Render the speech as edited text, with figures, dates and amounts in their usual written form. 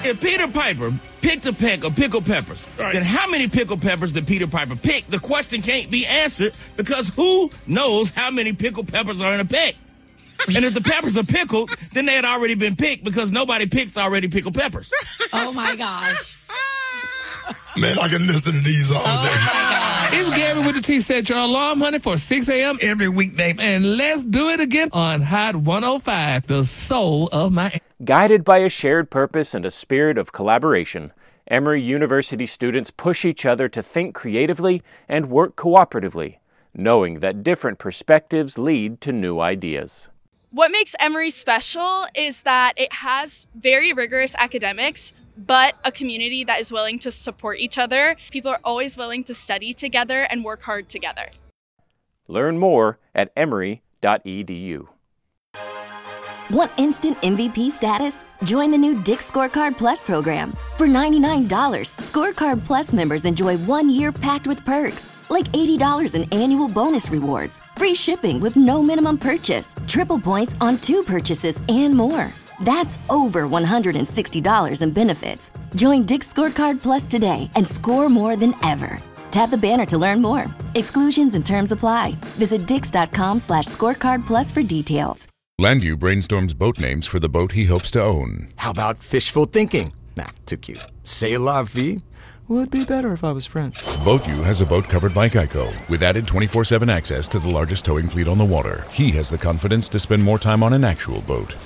If Peter Piper picked a peck of pickled peppers, then how many pickled peppers did Peter Piper pick? The question can't be answered because who knows how many pickled peppers are in a peck? And if the peppers are pickled, then they had already been picked because nobody picks already pickled peppers. Oh, my gosh. Man, I can listen to these all day. It's Gary with the T. Set your alarm, honey, for 6 a.m. every weekday. And let's do it again on Hot 105, the soul of my... Guided by a shared purpose and a spirit of collaboration, Emory University students push each other to think creatively and work cooperatively, knowing that different perspectives lead to new ideas. What makes Emory special is that it has very rigorous academics, but a community that is willing to support each other. People are always willing to study together and work hard together. Learn more at emory.edu. Want instant MVP status? Join the new Dick's Scorecard Plus program. For $99, Scorecard Plus members enjoy 1 year packed with perks, like $80 in annual bonus rewards, free shipping with no minimum purchase, triple points on 2 purchases, and more. That's over $160 in benefits. Join Dick's Scorecard Plus today and score more than ever. Tap the banner to learn more. Exclusions and terms apply. Visit dix.com/scorecardplus for details. Landview brainstorms boat names for the boat he hopes to own. How about fishful thinking? Nah, too cute. C'est la vie? Would be better if I was French. BoatU has a boat covered by Geico, with added 24/7 access to the largest towing fleet on the water. He has the confidence to spend more time on an actual boat.